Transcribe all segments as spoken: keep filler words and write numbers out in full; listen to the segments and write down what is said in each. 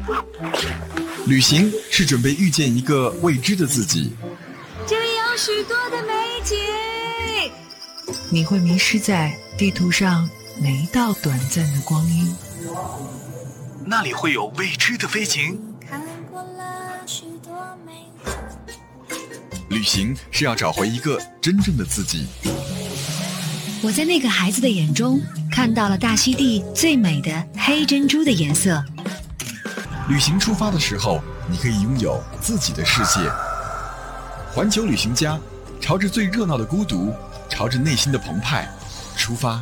旅行是准备遇见一个未知的自己， 这里有许多的美景， 你会迷失在地图上每一道短暂的光阴， 那里会有未知的飞行。 看过了许多美景， 旅行是要找回一个真正的自己。 我在那个孩子的眼中看到了大溪地最美的黑珍珠的颜色。 旅行出发的时候，你可以拥有自己的世界。环球旅行家，朝着最热闹的孤独，朝着内心的澎湃出发。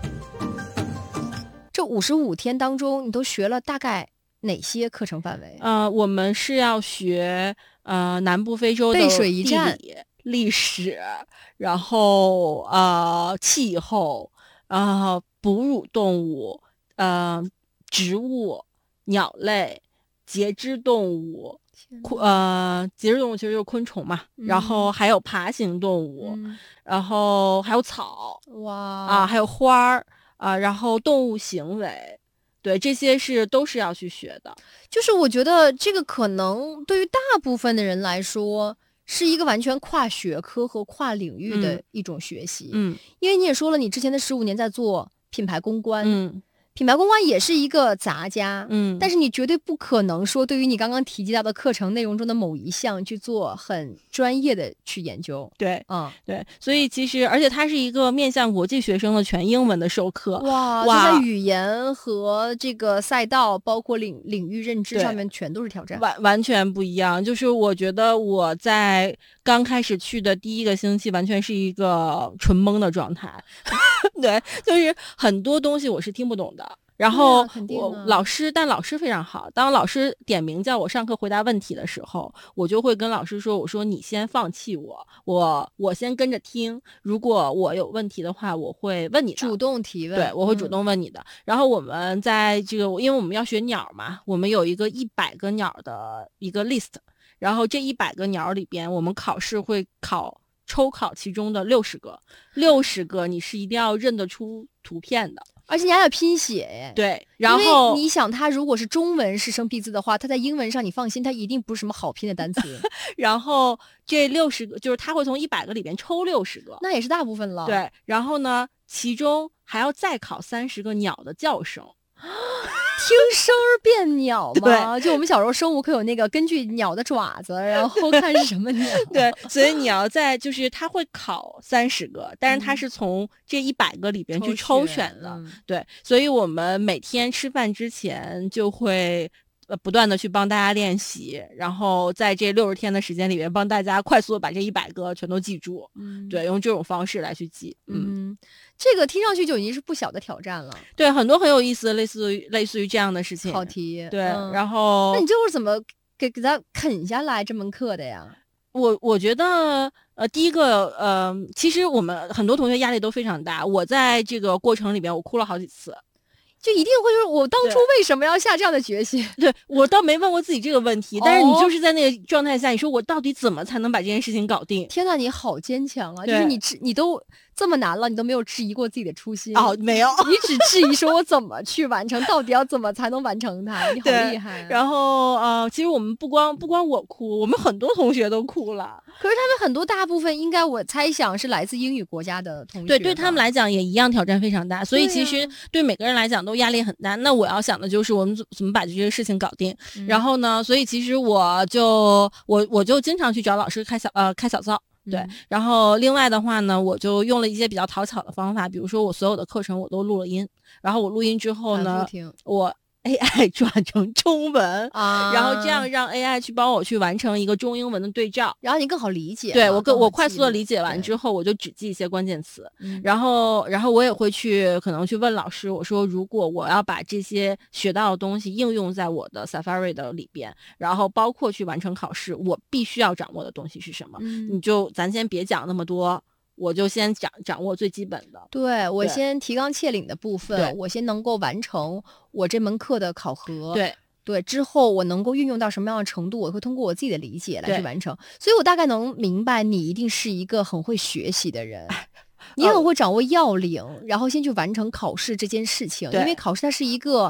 这五十五天当中，你都学了大概哪些课程范围？ 呃，我们是要学呃南部非洲的背水一战、 历史，然后呃气候，呃哺乳动物，呃植物、鸟类、节肢动物，呃节肢动物其实就是昆虫嘛，嗯、然后还有爬行动物，嗯、然后还有草， 哇啊，还有花儿啊，然后动物行为。对，这些是都是要去学的。 就是我觉得这个可能对于大部分的人来说是一个完全跨学科和跨领域的一种学习。 嗯， 因为你也说了，你之前的十五年在做品牌公关。 嗯。 品牌公关也是一个杂家， 嗯， 但是你绝对不可能说对于你刚刚提及到的课程内容中的某一项去做很专业的去研究。 对， 嗯， 对，所以其实而且它是一个面向国际学生的全英文的授课。 哇， 哇， 就在语言和这个赛道，包括领领域认知上面，全都是挑战， 完完全不一样。就是我觉得我在刚开始去的第一个星期，完全是一个纯懵的状态。对，就是很多东西我是听不懂的。然后我老师，但老师非常好。当老师点名叫我上课回答问题的时候，我就会跟老师说：“我说你先放弃我，我我先跟着听。如果我有问题的话，我会问你的， 主动提问。 对，我会主动问你的。嗯”然后我们在这个，因为我们要学鸟嘛，我们有一个一百个鸟的一个 list， 然后这一百个鸟里边，我们考试会考抽考其中的六十个，六十个你是一定要认得出图片的。 而且你还要拼写耶。 对，然后你想，它如果是中文是生僻字的话，它在英文上你放心，它一定不是什么好拼的单词。 然后这六十个就是他会从一百个里边抽六十个， 那也是大部分了。 对，然后呢，其中还要再考三十个鸟的叫声。 听声儿辨鸟吗？ 对， 就我们小时候生物课有那个根据鸟的爪子，然后看是什么鸟。 对，所以你要在就是他会考三十个，但是他是从这一百个里边去抽选的。 嗯、 对，所以我们每天吃饭之前就会呃不断的去帮大家练习，然后在这六十天的时间里面帮大家快速的把这一百个全都记住。 嗯， 对，用这种方式来去记。 嗯。嗯，这个听上去就已经是不小的挑战了。 对，很多很有意思的类似于类似于这样的事情。 考题。 对、 嗯、 然后那你最后是怎么给给他啃下来这门课的呀？ 我我觉得呃第一个呃其实我们很多同学压力都非常大，我在这个过程里边我哭了好几次。 就一定会说我当初为什么要下这样的决心？ 对，我倒没问过自己这个问题，但是你就是在那个状态下，你说我到底怎么才能把这件事情搞定？ 天哪，你好坚强啊！就是你你都这么难了，你都没有质疑过自己的初心。 哦，没有， 你只质疑说我怎么去完成，到底要怎么才能完成它？你好厉害、啊。 然后呃，其实我们不光不光我哭，我们很多同学都哭了。 可是他们很多大部分应该我猜想是来自英语国家的同学。 对，对他们来讲也一样挑战非常大，所以其实对每个人来讲都压力很大。那我要想的就是我们怎么把这些事情搞定。嗯、然后呢，所以其实我就我我就经常去找老师开小呃开小灶。对、嗯，然后另外的话呢，我就用了一些比较讨巧的方法，比如说我所有的课程我都录了音，然后我录音之后呢，我 A I 转成中文、啊、然后这样让 A I 去帮我去完成一个中英文的对照， 然后你更好理解。 对，我更我快速的理解完之后，我就只记一些关键词，然后然后我也会去可能去问老师，我说如果我要把这些学到的东西应用在我的 Safari 的里边，然后包括去完成考试，我必须要掌握的东西是什么？嗯、你就咱先别讲那么多。我就先掌掌握最基本的， 对，我先提纲挈领的部分，我先能够完成我这门课的考核， 对对，之后我能够运用到什么样的程度，我会通过我自己的理解来去完成。所以我大概能明白，你一定是一个很会学习的人。你很会掌握要领，然后先去完成考试这件事情，因为考试它是一个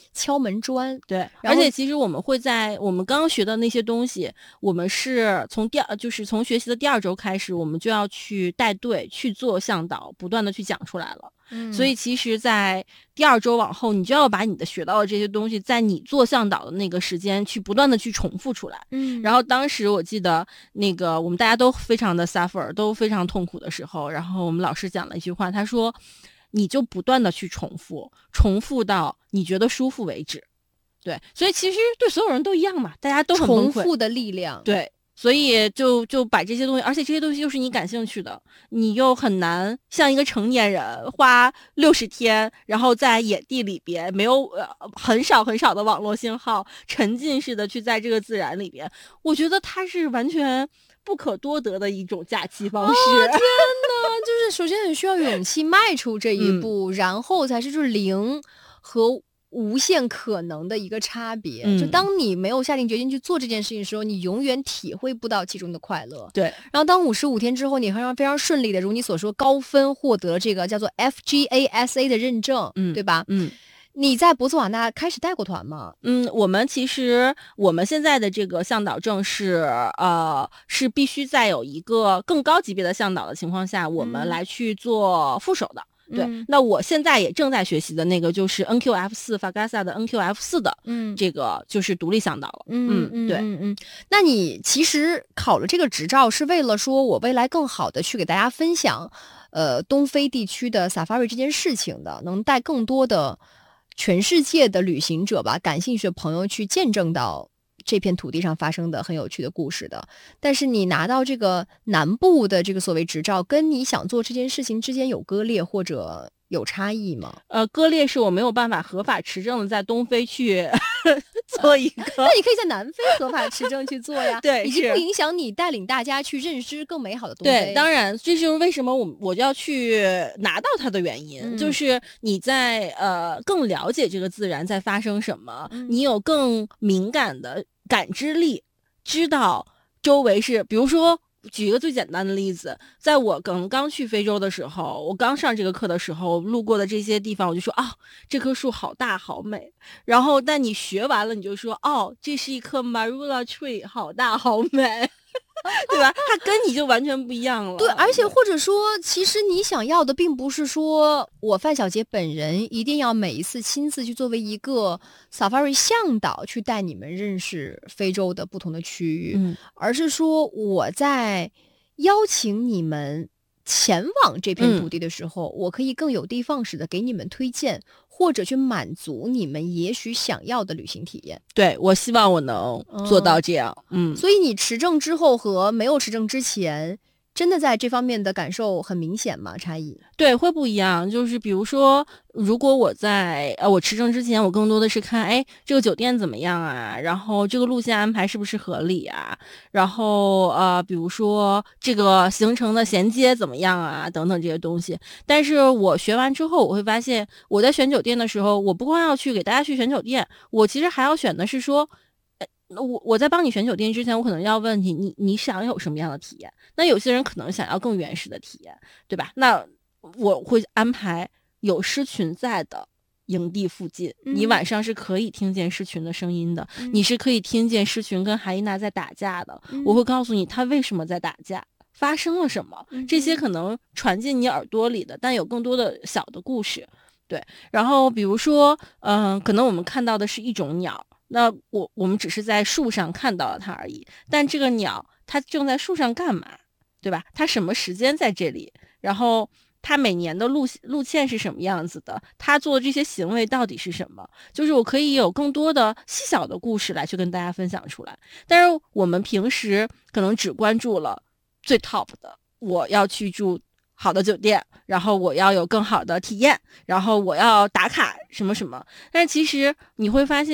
敲门砖。 对， 然后而且其实我们会在我们刚刚学的那些东西，我们是从第二，就是从学习的第二周开始，我们就要去带队去做向导，不断的去讲出来了。 嗯， 所以其实，在第二周往后，你就要把你的学到的这些东西，在你做向导的那个时间，去不断的去重复出来。 嗯， 然后当时我记得，那个我们大家都非常的 suffer， 都非常痛苦的时候，然后我们老师讲了一句话，他说：“你就不断的去重复，重复到你觉得舒服为止。”对，所以其实对所有人都一样嘛，大家都很崩溃。 重复的力量。 对。所以就就把这些东西，而且这些东西又是你感兴趣的，你又很难像一个成年人花六十天，然后在野地里边没有呃很少很少的网络信号，沉浸式的去在这个自然里边，我觉得它是完全不可多得的一种假期方式。 哦、天哪，就是首先很需要勇气迈出这一步，嗯、然后才是就是零和无限可能的一个差别。嗯、就当你没有下定决心去做这件事情的时候，你永远体会不到其中的快乐。 对。 然后当五十五天之后，你非常非常顺利的，如你所说，高分获得这个叫做 F G A S A 的认证，嗯，对吧？ 嗯。 你在博茨瓦纳开始带过团吗？ 嗯，我们其实我们现在的这个向导证是呃是必须在有一个更高级别的向导的情况下，我们来去做副手的。嗯、对、嗯，那我现在也正在学习的那个就是 N Q F 四 Fagasa 的 N Q F 四的，嗯，这个就是独立向导了。 嗯嗯，对， 嗯嗯。那你其实考了这个执照是为了说我未来更好的去给大家分享，呃，东非地区的 Safari 这件事情的，能带更多的全世界的旅行者吧，感兴趣的朋友去见证到这片土地上发生的很有趣的故事的。但是你拿到这个南部的这个所谓执照，跟你想做这件事情之间有割裂或者有差异吗？ 呃，割裂是我没有办法合法持证的在东非去做一个， 那你可以在南非合法持证去做呀。 对， 已经不影响你带领大家去认知更美好的东非。 对，当然这就是为什么我我就要去拿到它的原因，嗯、就是你在呃更了解这个自然在发生什么，嗯、你有更敏感的感知力，知道周围是，比如说。举一个最简单的例子，在我刚刚去非洲的时候，我刚上这个课的时候，路过的这些地方，我就说啊，这棵树好大好美。然后，但你学完了，你就说哦，这是一棵 Marula tree， 好大好美。对吧？它跟你就完全不一样了。 对，而且或者说，其实你想要的并不是说我范小杰本人一定要每一次亲自去作为一个 Safari 向导去带你们认识非洲的不同的区域，嗯、而是说我在邀请你们前往这片土地的时候，嗯、我可以更有的放矢的给你们推荐，或者去满足你们也许想要的旅行体验。 对，我希望我能做到这样。嗯， 所以你持证之后和没有持证之前，真的在这方面的感受很明显吗？差异？ 对，会不一样。就是比如说，如果我在呃我持证之前，我更多的是看，哎，这个酒店怎么样啊？然后这个路线安排是不是合理啊？然后呃，比如说这个行程的衔接怎么样啊？等等这些东西。但是我学完之后，我会发现我在选酒店的时候，我不光要去给大家去选酒店，我其实还要选的是说。我我在帮你选酒店之前，我可能要问你，你你想有什么样的体验？那有些人可能想要更原始的体验，对吧？那我会安排有狮群在的营地附近，嗯、你晚上是可以听见狮群的声音的，嗯、你是可以听见狮群跟海伊娜在打架的。嗯、我会告诉你他为什么在打架，发生了什么，嗯、这些可能传进你耳朵里的，但有更多的小的故事。对，然后比如说，嗯、呃，可能我们看到的是一种鸟。那我我们只是在树上看到了它而已，但这个鸟它正在树上干嘛，对吧？它什么时间在这里？然后它每年的路路线是什么样子的？它做的这些行为到底是什么？就是我可以有更多的细小的故事来去跟大家分享出来。但是我们平时可能只关注了最 top 的，我要去住好的酒店，然后我要有更好的体验，然后我要打卡什么什么。但是其实你会发现，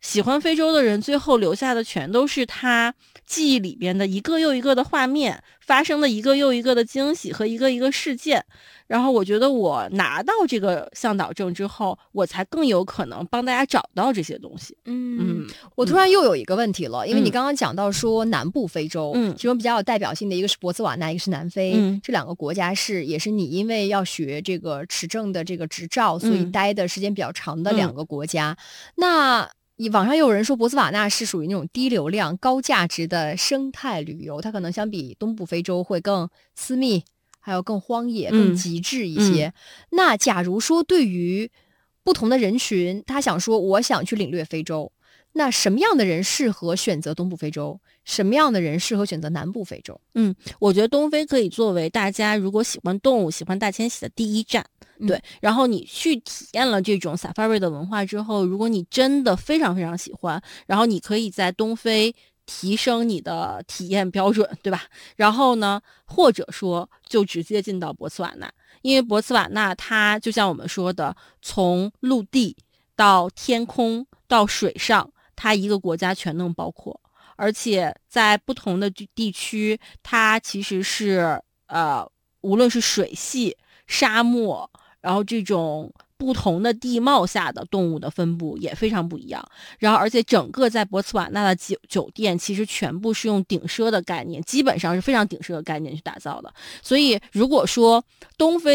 喜欢非洲的人最后留下的全都是他记忆里边的一个又一个的画面，发生的一个又一个的惊喜和一个一个事件。然后我觉得我拿到这个向导证之后，我才更有可能帮大家找到这些东西。 嗯，我突然又有一个问题了，因为你刚刚讲到说南部非洲， 嗯， 其中比较有代表性的一个是博茨瓦纳，一个是南非， 嗯， 这两个国家是也是你因为要学这个持证的这个执照，所以待的时间比较长的两个国家。嗯、那网上又有人说博茨瓦纳是属于那种低流量、高价值的生态旅游，它可能相比东部非洲会更私密，还有更荒野、更极致一些。嗯嗯、那假如说对于不同的人群，他想说我想去领略非洲，那什么样的人适合选择东部非洲？什么样的人适合选择南部非洲？ 嗯，我觉得东非可以作为大家如果喜欢动物、喜欢大迁徙的第一站。对，然后你去体验了这种 safari 的文化之后，如果你真的非常非常喜欢，然后你可以在东非提升你的体验标准，对吧？然后呢，或者说就直接进到博茨瓦纳，因为博茨瓦纳它就像我们说的，从陆地到天空到水上，它一个国家全能包括，而且在不同的地区，它其实是呃，无论是水系、沙漠。然后这种不同的地貌下的动物的分布也非常不一样，然后而且整个在博茨瓦纳的酒酒店其实全部是用顶奢的概念，基本上是非常顶奢的概念去打造的。所以如果说东非